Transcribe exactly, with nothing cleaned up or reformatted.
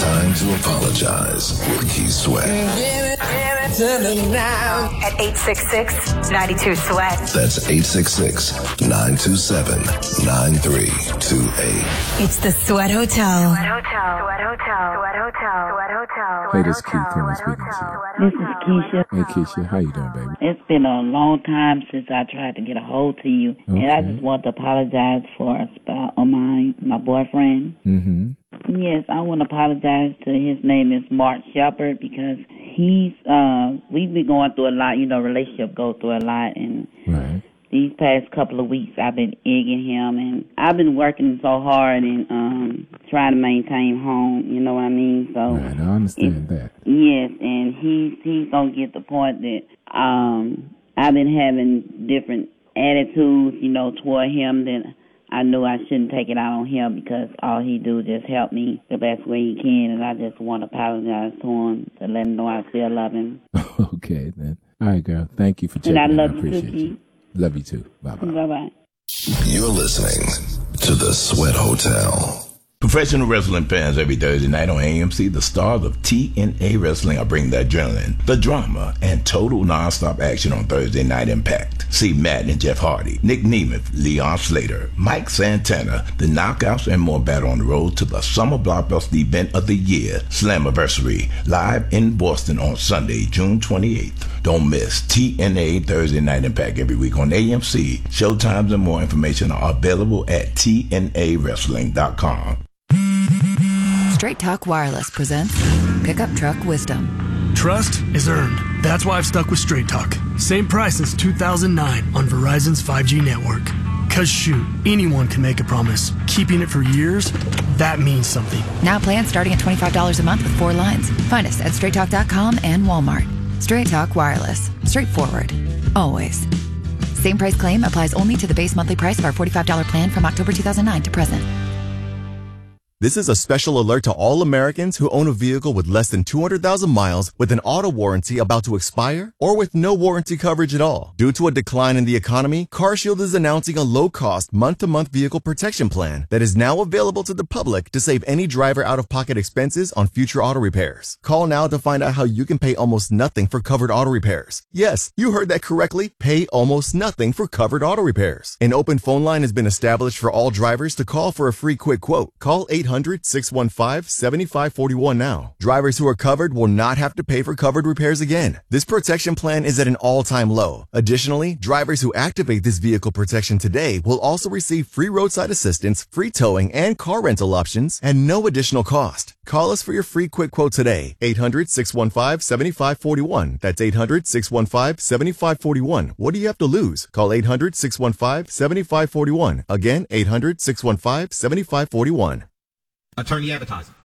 time to apologize with Keith Sweat. At eight six six, nine two, SWEAT. That's eight six six, nine two seven, nine three two eight. It's the Sweat Hotel. Sweat Hotel. Sweat Hotel. Sweat Hotel. Sweat Hotel. Hey, this is Keith. Who am I speaking to? This is Keisha. Hey, Keisha. How you doing, baby? It's been a long time since I tried to get a hold to you. Okay. And I just want to apologize for a spot on my, my boyfriend. Mm-hmm. Yes, I want to apologize to his name is Mark Shepard because he's, uh, we've been going through a lot, you know, relationship go through a lot. And Right. these past couple of weeks I've been egging him and I've been working so hard and um, trying to maintain home, you know what I mean? So Right, I understand that. yes, and he's, he's going to get the point that um, I've been having different attitudes, you know, toward him that I knew I shouldn't take it out on him because all he do is just help me the best way he can, and I just want to apologize to him to let him know I still love him. Okay, then. All right, girl. Thank you for checking And I in. love I you appreciate too, you. Keith. Love you too. Bye-bye. Bye-bye. You're listening to the Sweat Hotel. Professional wrestling fans, every Thursday night on A M C, the stars of T N A Wrestling are bringing the adrenaline, the drama, and total nonstop action on Thursday Night Impact. See Matt and Jeff Hardy, Nick Nemeth, Leon Slater, Mike Santana, the Knockouts, and more battle on the road to the Summer Blockbuster event of the year, Slammiversary, live in Boston on Sunday, June twenty-eighth. Don't miss T N A Thursday Night Impact every week on A M C. Showtimes and more information are available at T N A wrestling dot com. Straight Talk Wireless presents Pickup Truck Wisdom. Trust is earned. That's why I've stuck with Straight Talk. Same price since two thousand nine on Verizon's five G network. Cause shoot, anyone can make a promise. Keeping it for years, that means something. Now plans starting at twenty-five dollars a month with four lines. Find us at straight talk dot com and Walmart. Straight Talk Wireless. Straightforward. Always. Same price claim applies only to the base monthly price of our forty-five dollars plan from October two thousand nine to present. This is a special alert to all Americans who own a vehicle with less than two hundred thousand miles with an auto warranty about to expire or with no warranty coverage at all. Due to a decline in the economy, CarShield is announcing a low-cost month-to-month vehicle protection plan that is now available to the public to save any driver out-of-pocket expenses on future auto repairs. Call now to find out how you can pay almost nothing for covered auto repairs. Yes, you heard that correctly. Pay almost nothing for covered auto repairs. An open phone line has been established for all drivers to call for a free quick quote. Call eight hundred, six one five, seven five four one now. Drivers who are covered will not have to pay for covered repairs again. This protection plan is at an all-time low. Additionally, drivers who activate this vehicle protection today will also receive free roadside assistance, free towing, and car rental options at no additional cost. Call us for your free quick quote today. eight hundred, six one five, seven five four one. That's eight hundred, six one five, seven five four one. What do you have to lose? Call eight hundred, six one five, seven five four one. Again, eight hundred, six one five, seven five four one. Attorney advertising.